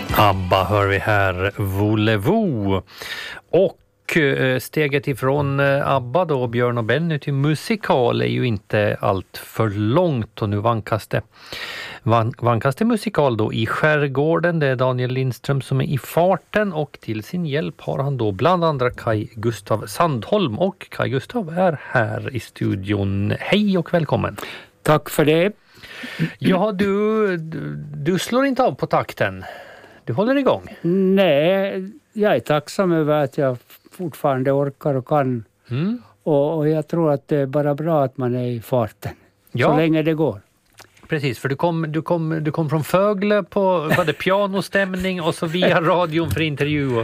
ABBA hör vi här, Volevo. Och steget ifrån ABBA då, Björn och Benny, till musikal är ju inte allt för långt, och nu vankas det musikal då i Skärgården. Det är Daniel Lindström som är i farten, och till sin hjälp har han då bland andra Kaj Gustav Sandholm, och Kaj Gustav är här i studion. Hej och välkommen. Tack för det. Ja, du slår inte av på takten. Du håller igång. Nej, jag är tacksam över att jag fortfarande orkar och kan. Mm. Och jag tror att det är bara bra att man är i farten. Ja. Så länge det går. Precis, för du kom från Fögle på pianostämning och så via radion för intervju.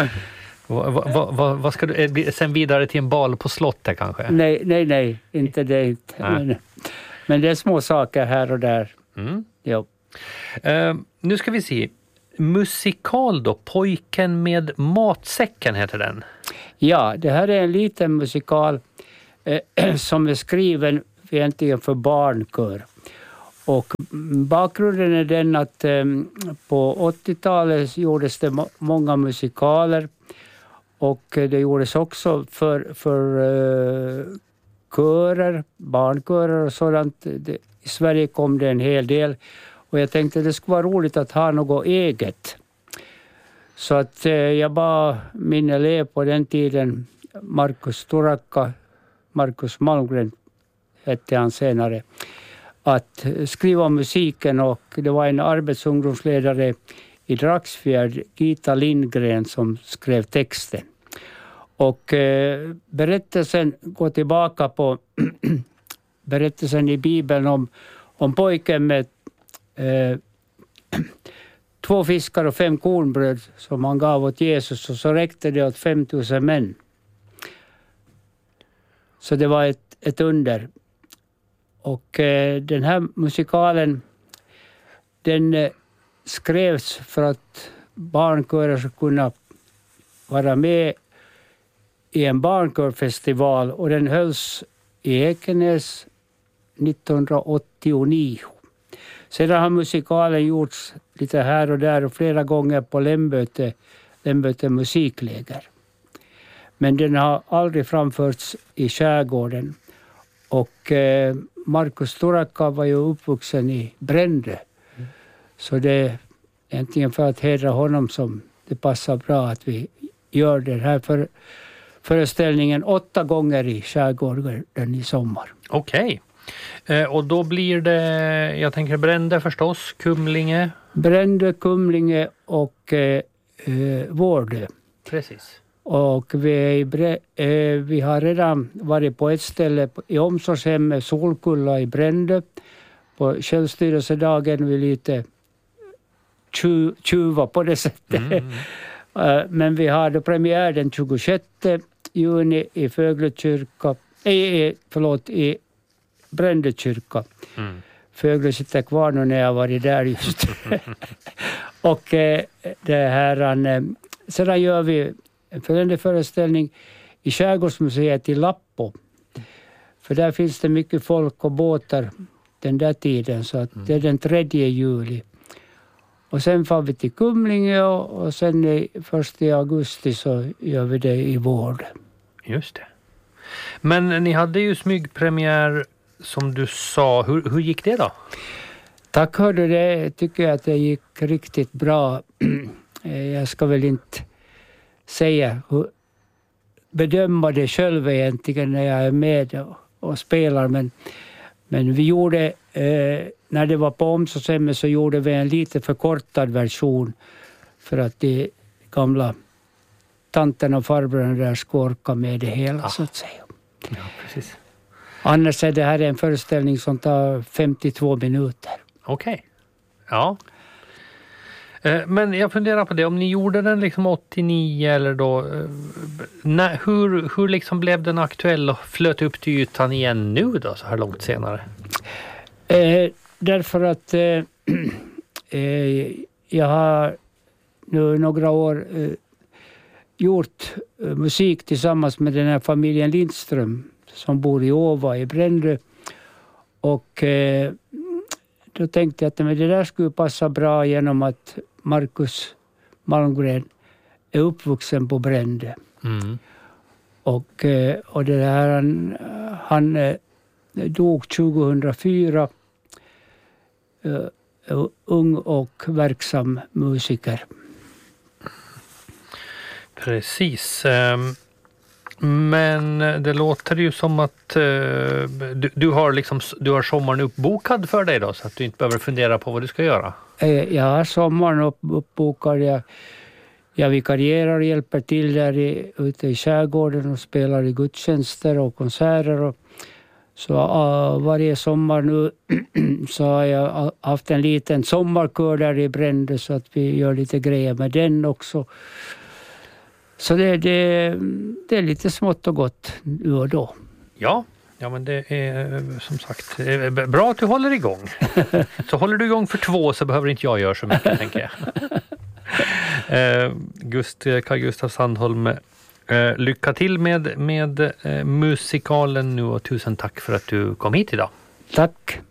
Vad ska du sen vidare till en bal på slottet kanske? Nej, inte det. Men det är små saker här och där. Mm. Ja. Nu ska vi se. Musikal då, Pojken med matsäcken heter den. Ja, det här är en liten musikal som är skriven egentligen för barnkör. Och bakgrunden är den att på 80-talet gjordes det många musikaler, och det gjordes också för körer, barnkörer och sådant. I Sverige kom det en hel del, och jag tänkte att det skulle vara roligt att ha något eget. Så att jag bad min elev på den tiden, Markus Turakka, Markus Malmgren hette han senare, att skriva musiken, och det var en arbetsungdomsledare i Dragsfjärd, Gita Lindgren, som skrev texten. Och berättelsen går tillbaka på berättelsen i Bibeln om pojken med 2 fiskar och 5 kornbröd som han gav åt Jesus, och så räckte det åt 5000 män. Så det var ett under. Och den här musikalen, den skrevs för att barnkörer skulle kunna vara med i en barnkörfestival, och den hölls i Ekenäs 1989. Sedan har musikalen gjorts lite här och där och flera gånger på Lämböte musikläger. Men den har aldrig framförts i Skärgården. Och Markus Turakka var ju uppvuxen i Brändö. Så det är egentligen för att hedra honom som det passar bra att vi gör den här föreställningen 8 gånger i Skärgården i sommar. Okej. Och då blir det, jag tänker Brändö förstås, Kumlinge. Brändö, Kumlinge och Vårdö. Precis. Och vi har redan varit på ett ställe i omsorgshemmet Solkulla i Brändö. På självstyrelsedagen vi lite tjuva på det sättet. Men vi har då premiär den 26 juni i i Brändö kyrka. Fögle sitter kvar nu när jag varit där just. Och det här, sedan gör vi en följande föreställning i Skärgårdsmuseet i Lappo. För där finns det mycket folk och båtar den där tiden, så att det är den 3 juli. Och sen får vi till Kumlinge, och sen 1 augusti så gör vi det i Vård. Just det. Men ni hade ju smygpremiär som du sa. Hur gick det då? Tack, hörde det. Tycker jag att det gick riktigt bra. Jag ska väl inte bedöma det själv egentligen när jag är med och spelar. Men vi gjorde, när det var på omsorgshemmet så gjorde vi en lite förkortad version för att de gamla tanterna och farbrorna där ska orka med det hela så att säga. Ja, precis. Annars är det här en föreställning som tar 52 minuter. Okej. Ja. Men jag funderar på det, om ni gjorde den liksom 89 eller då, hur liksom blev den aktuell och flöt upp till ytan igen nu då, så här långt senare? Därför att jag har nu några år gjort musik tillsammans med den här familjen Lindström som bor i Åva i Brändö, och då tänkte jag att det där skulle passa bra genom att Markus Malmgren är uppvuxen på Brände. Mm. Och det här, han dog 2004. Ung och verksam musiker. Precis. Men det låter ju som att du har sommaren uppbokad för dig då, så att du inte behöver fundera på vad du ska göra. Jag har sommaren uppbokad. Jag vikarierar och hjälper till där ute i skärgården och spelar i gudstjänster och konserter. Så varje sommar nu så har jag haft en liten sommarkör där i Brände, så att vi gör lite grejer med den också. Så det är lite smått och gott nu och då. Ja, men det är som sagt bra att du håller igång. Så håller du igång för 2 så behöver inte jag göra så mycket, tänker jag. Carl Gustaf Sandholm, lycka till med musikalen nu och tusen tack för att du kom hit idag. Tack.